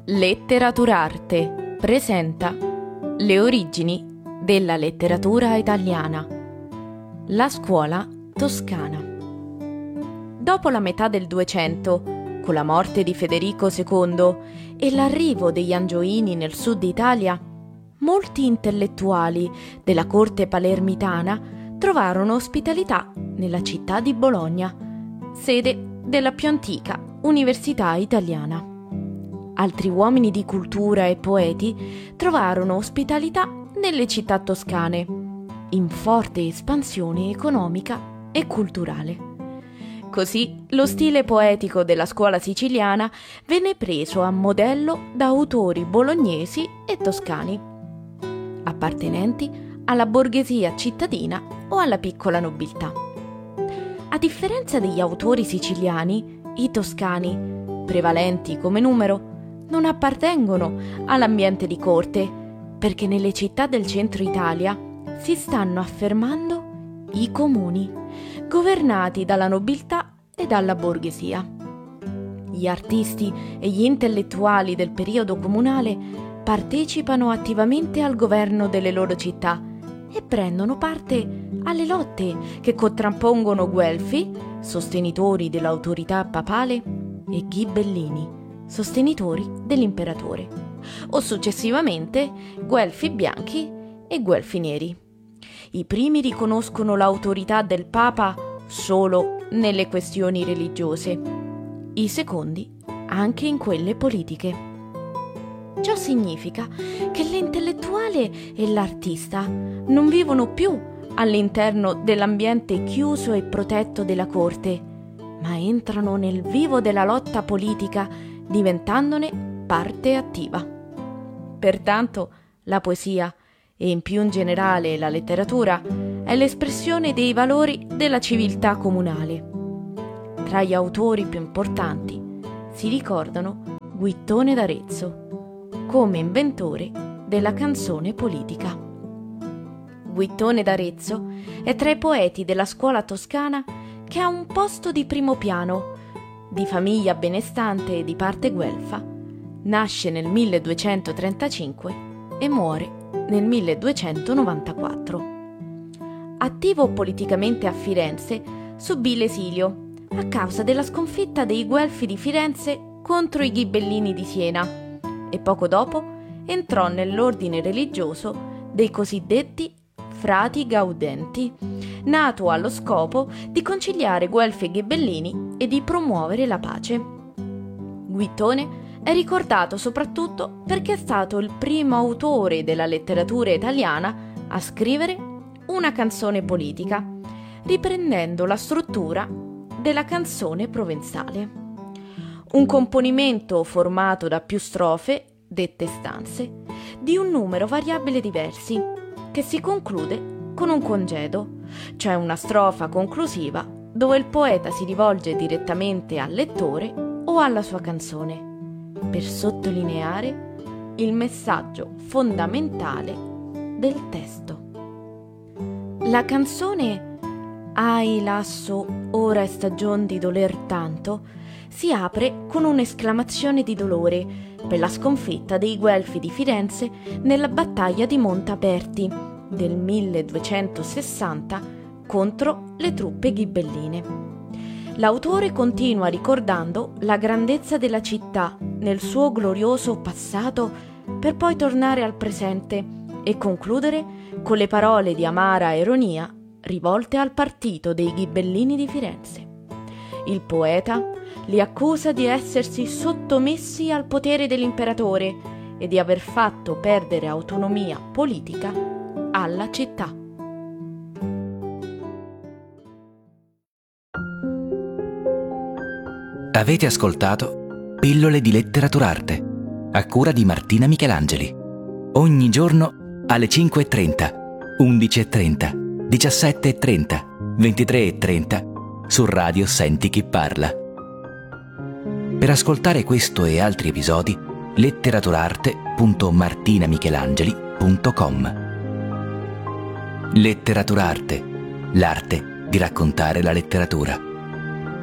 Letteraturarte presenta le origini della letteratura italiana. La scuola toscana. Dopo la metà del 200, con la morte di Federico II e l'arrivo degli Angioini nel sud Italia, molti intellettuali della corte palermitana trovarono ospitalità nella città di Bologna, sede della più antica università italiana. Altri uomini di cultura e poeti trovarono ospitalità nelle città toscane, in forte espansione economica e culturale. Così lo stile poetico della scuola siciliana venne preso a modello da autori bolognesi e toscani, appartenenti alla borghesia cittadina o alla piccola nobiltà. A differenza degli autori siciliani, i toscani, prevalenti come numero, non appartengono all'ambiente di corte, perché nelle città del centro Italia si stanno affermando i comuni, governati dalla nobiltà e dalla borghesia. Gli artisti e gli intellettuali del periodo comunale partecipano attivamente al governo delle loro città e prendono parte alle lotte che contrappongono Guelfi, sostenitori dell'autorità papale, e Ghibellini, sostenitori dell'imperatore, o successivamente Guelfi bianchi e Guelfi neri. I primi riconoscono l'autorità del Papa solo nelle questioni religiose, i secondi anche in quelle politiche. Ciò significa che l'intellettuale e l'artista non vivono più all'interno dell'ambiente chiuso e protetto della corte, ma entrano nel vivo della lotta politica, diventandone parte attiva. Pertanto la poesia, e in più in generale la letteratura, è l'espressione dei valori della civiltà comunale. Tra gli autori più importanti si ricordano Guittone d'Arezzo, come inventore della canzone politica. Guittone d'Arezzo è tra i poeti della scuola toscana che ha un posto di primo piano. Di famiglia benestante e di parte guelfa, nasce nel 1235 e muore nel 1294. Attivo politicamente a Firenze, subì l'esilio a causa della sconfitta dei Guelfi di Firenze contro i Ghibellini di Siena e poco dopo entrò nell'ordine religioso dei cosiddetti Frati Gaudenti, nato allo scopo di conciliare Guelfi e Ghibellini e di promuovere la pace. Guittone è ricordato soprattutto perché è stato il primo autore della letteratura italiana a scrivere una canzone politica, riprendendo la struttura della canzone provenzale. Un componimento formato da più strofe, dette stanze, di un numero variabile diversi, che si conclude con un congedo, cioè una strofa conclusiva dove il poeta si rivolge direttamente al lettore o alla sua canzone, per sottolineare il messaggio fondamentale del testo. La canzone «Ahi lasso, ora è stagion di doler tanto» si apre con un'esclamazione di dolore per la sconfitta dei Guelfi di Firenze nella battaglia di Montaperti del 1260 contro le truppe ghibelline. L'autore continua ricordando la grandezza della città nel suo glorioso passato per poi tornare al presente e concludere con le parole di amara ironia rivolte al partito dei Ghibellini di Firenze. Il poeta li accusa di essersi sottomessi al potere dell'imperatore e di aver fatto perdere autonomia politica alla città. Avete ascoltato Pillole di Letteraturarte, a cura di Martina Michelangeli. Ogni giorno alle 5:30, 11:30, 17:30, 23:30 su Radio Senti Chi Parla. Per ascoltare questo e altri episodi, letteraturarte.martinamichelangeli.com. Letteraturarte, l'arte di raccontare la letteratura.